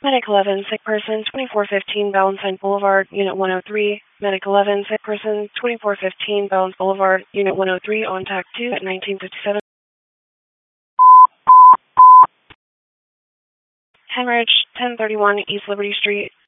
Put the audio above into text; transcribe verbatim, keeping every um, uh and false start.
Medic eleven, sick person, twenty-four fifteen Valentine Boulevard, Unit one oh three. Medic eleven, sick person, twenty-four fifteen Valentine Boulevard, Unit one oh three, on tac two at nineteen fifty-seven. Hemorrhage, ten thirty-one East Liberty Street.